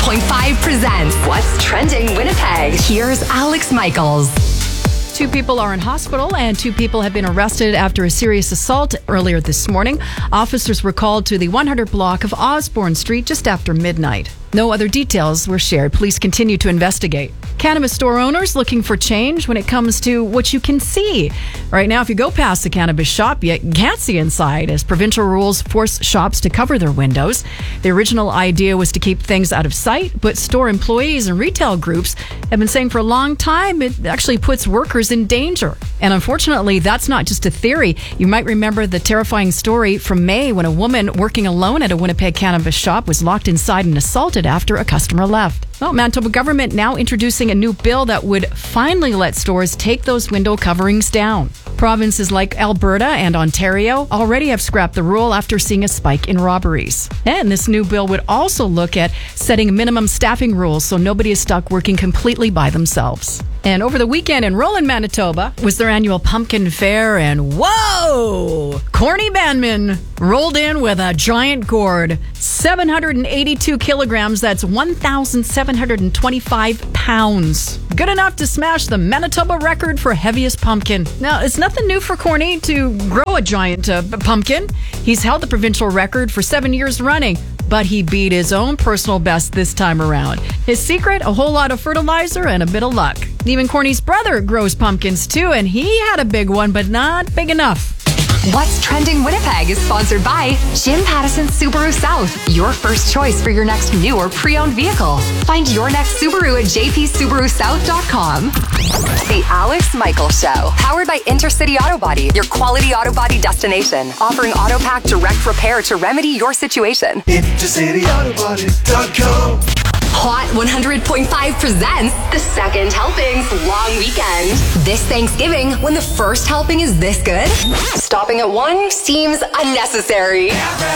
100.5 presents What's Trending Winnipeg. Here's Alex Michaels. 2 people are in hospital and 2 people have been arrested after a serious assault earlier this morning. Officers were called to the 100 block of Osborne Street just after midnight. No other details were shared. Police continue to investigate. Cannabis store owners looking for change when it comes to what you can see. Right now, if you go past the cannabis shop, you can't see inside as provincial rules force shops to cover their windows. The original idea was to keep things out of sight, but store employees and retail groups have been saying for a long time it actually puts workers in danger. And unfortunately, that's not just a theory. You might remember the terrifying story from May when a woman working alone at a Winnipeg cannabis shop was locked inside and assaulted after a customer left. Well, Manitoba government now introducing a new bill that would finally let stores take those window coverings down. Provinces like Alberta and Ontario already have scrapped the rule after seeing a spike in robberies. And this new bill would also look at setting minimum staffing rules so nobody is stuck working completely by themselves. And over the weekend in Roland, Manitoba, was their annual pumpkin fair, and whoa! Corny Bandman rolled in with a giant gourd. 782 kilograms, that's 1,725 pounds. Good enough to smash the Manitoba record for heaviest pumpkin. Now, it's nothing new for Corny to grow a giant pumpkin. He's held the provincial record for 7 years running, but he beat his own personal best this time around. His secret, a whole lot of fertilizer and a bit of luck. Even Corny's brother grows pumpkins too, and he had a big one, but not big enough. What's Trending Winnipeg is sponsored by Jim Pattison Subaru South, your first choice for your next new or pre-owned vehicle. Find your next Subaru at jpsubarusouth.com. The Alex Michaels Show, powered by Intercity Auto Body, your quality auto body destination, offering AutoPack direct repair to remedy your situation. IntercityAutoBody.com. Hot 100.5 presents the Second Helpings Long Weekend. This Thanksgiving, when the first helping is this good, stopping at one seems unnecessary.